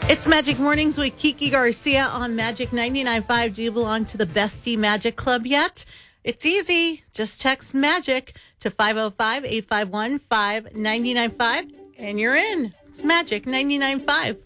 It's Magic Mornings with Kiki Garcia on Magic 99.5. Do you belong to the Bestie Magic Club yet? It's easy. Just text MAGIC to 505-851-5995 and you're in. It's Magic 99.5.